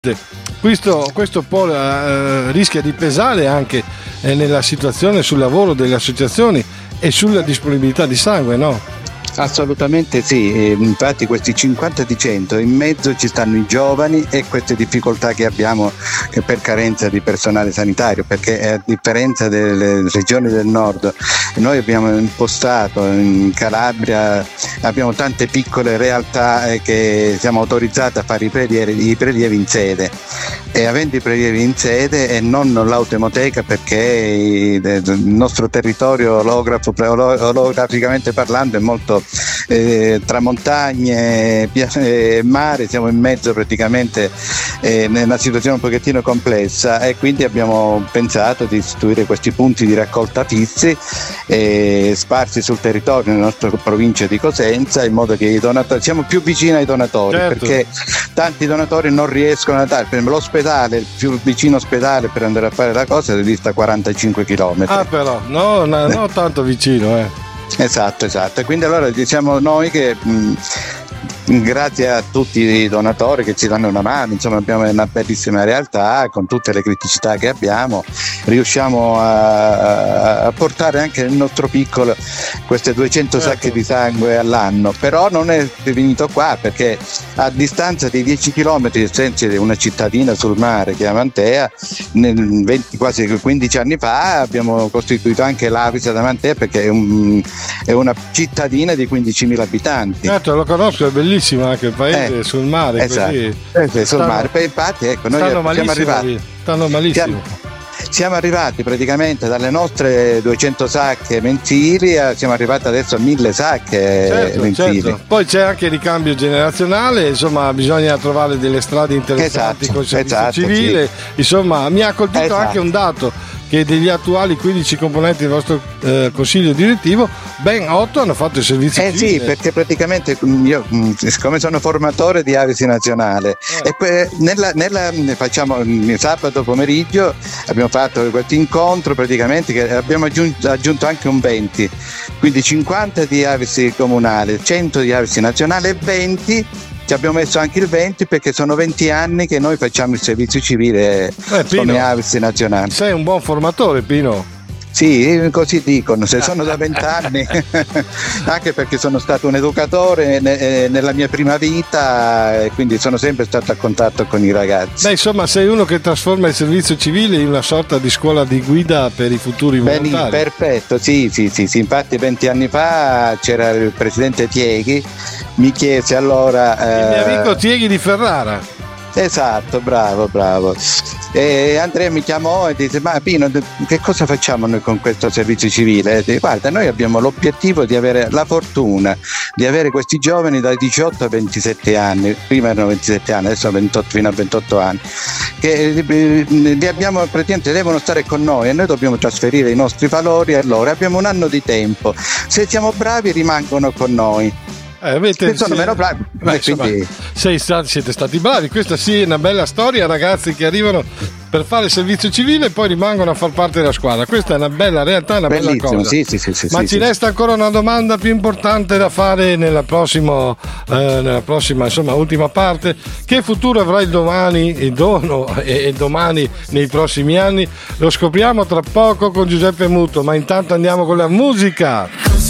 Questo poi rischia di pesare anche nella situazione sul lavoro delle associazioni e sulla disponibilità di sangue, no? Assolutamente sì, infatti questi 50 di 100 in mezzo ci stanno i giovani e queste difficoltà che abbiamo per carenza di personale sanitario, perché a differenza delle regioni del nord noi abbiamo impostato in Calabria, abbiamo tante piccole realtà che siamo autorizzate a fare i prelievi in sede, e avendo i prelievi in sede e non l'autoemoteca, perché il nostro territorio olograficamente parlando è molto tra montagne e mare, siamo in mezzo praticamente nella situazione un pochettino complessa, e quindi abbiamo pensato di istituire questi punti di raccolta fissi sparsi sul territorio nella nostra provincia di Cosenza, in modo che i donatori siamo più vicini ai donatori, certo, perché tanti donatori non riescono a dare. Per esempio l'ospedale, il più vicino ospedale per andare a fare la cosa è dista 45 km. Però no tanto vicino Esatto, e quindi allora diciamo noi che grazie a tutti i donatori che ci danno una mano, insomma abbiamo una bellissima realtà con tutte le criticità che abbiamo, riusciamo a portare anche nel nostro piccolo queste 200 sacche di sangue all'anno. Però non è finito qua, perché a distanza di 10 km senza una cittadina sul mare che è Amantea, quasi 15 anni fa abbiamo costituito anche l'Avis ad Amantea, perché è una cittadina di 15.000 abitanti. Certo, lo conosco, è bellissimo anche il paese sul mare. Esatto, sul mare. Infatti ecco, noi stanno malissimo. Siamo arrivati praticamente dalle nostre 200 sacche mensili, siamo arrivati adesso a 1000 sacche mensili. Certo. Poi c'è anche il ricambio generazionale, insomma bisogna trovare delle strade interessanti col servizio civile. Sì. Insomma mi ha colpito anche un dato, che degli attuali 15 componenti del vostro consiglio direttivo, ben 8 hanno fatto il servizio civile. Sì, perché praticamente io, siccome sono formatore di Avisi Nazionale, facciamo il sabato pomeriggio, abbiamo fatto questo incontro praticamente, che abbiamo aggiunto anche un 20, quindi 50 di Avisi comunale, 100 di Avisi Nazionale e 20. Ci abbiamo messo anche il 20 perché sono 20 anni che noi facciamo il servizio civile come Avisi Nazionale. Sei un buon formatore, Pino. Sì, così dicono, se sono da 20 anni, anche perché sono stato un educatore nella mia prima vita, e quindi sono sempre stato a contatto con i ragazzi. Beh, insomma, sei uno che trasforma il servizio civile in una sorta di scuola di guida per i futuri volontari. Perfetto, sì, infatti 20 anni fa c'era il presidente Tieghi, mi chiese allora... il mio amico Tieghi di Ferrara. Esatto, bravo. E Andrea mi chiamò e disse: ma Pino, che cosa facciamo noi con questo servizio civile? E disse: guarda, noi abbiamo l'obiettivo di avere la fortuna di avere questi giovani dai 18 a 27 anni, prima erano 27 anni, adesso 28, fino a 28 anni, che li abbiamo, praticamente devono stare con noi e noi dobbiamo trasferire i nostri valori a loro. Abbiamo un anno di tempo, se siamo bravi rimangono con noi. Sono meno bravi. Siete stati bravi. Questa sì è una bella storia, ragazzi che arrivano per fare il servizio civile e poi rimangono a far parte della squadra. Questa è una bella realtà, una bellissimo, bella cosa. Sì, ma ci resta ancora una domanda più importante da fare nella prossima insomma ultima parte. Che futuro avrà il domani, il dono e domani nei prossimi anni? Lo scopriamo tra poco con Giuseppe Muto, ma intanto andiamo con la musica.